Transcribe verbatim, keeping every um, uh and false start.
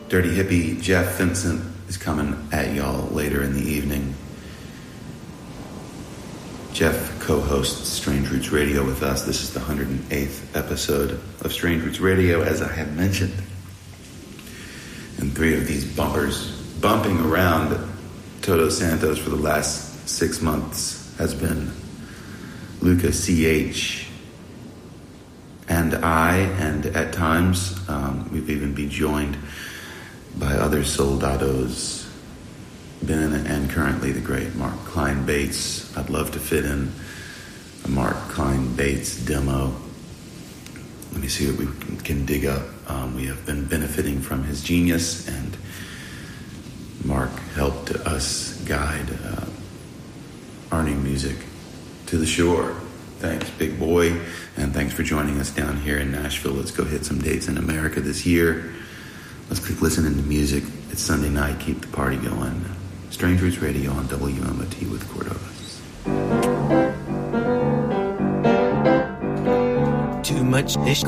Dirty Hippie Jeff Vincent is coming at y'all later in the evening. Jeff co-hosts Strange Roots Radio with us. This is the one hundred eighth episode of Strange Roots Radio, as I have mentioned. And three of these bumpers bumping around Toto Santos for the last six months has been Luca C H and I, and at times um, we've even been joined by other soldados, been and currently the great Mark Klein Bates. I'd love to fit in a Mark Klein Bates demo. Let me see what we can, can dig up. Um, we have been benefiting from his genius, and Mark helped us guide uh, our new music to the shore. Thanks, big boy, and thanks for joining us down here in Nashville. Let's go hit some dates in America this year. Let's keep listening to music. It's Sunday night. Keep the party going. Strange Roots Radio on W M O T with Cordovas. Too much ish.